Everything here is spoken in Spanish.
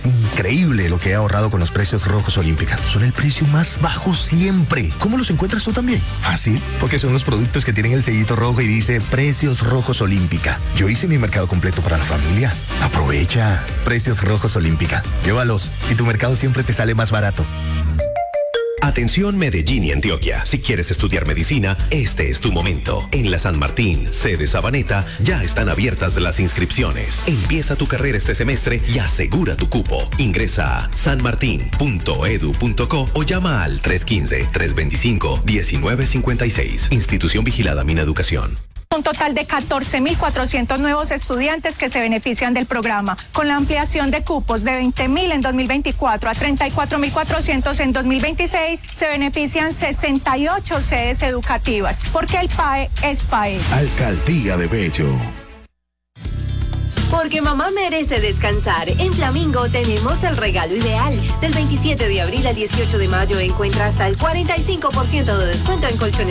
Es increíble lo que he ahorrado con los precios rojos Olímpica. Son el precio más bajo siempre. ¿Cómo los encuentras tú también? Fácil, porque son los productos que tienen el sellito rojo y dice Precios Rojos Olímpica. Yo hice mi mercado completo para la familia. Aprovecha. Precios Rojos Olímpica. Llévalos y tu mercado siempre te sale más barato. Atención Medellín y Antioquia. Si quieres estudiar medicina, este es tu momento. En la San Martín, sede Sabaneta, ya están abiertas las inscripciones. Empieza tu carrera este semestre y asegura tu cupo. Ingresa a sanmartin.edu.co o llama al 315-325-1956. Institución vigilada Mineducación. Un total de 14.400 nuevos estudiantes que se benefician del programa, con la ampliación de cupos de 20.000 en 2024 a 34.400 en 2026, se benefician 68 sedes educativas, porque el PAE es PAE. Alcaldía de Bello. Porque mamá merece descansar. En Flamingo tenemos el regalo ideal. Del 27 de abril al 18 de mayo encuentra hasta el 45% de descuento en colchones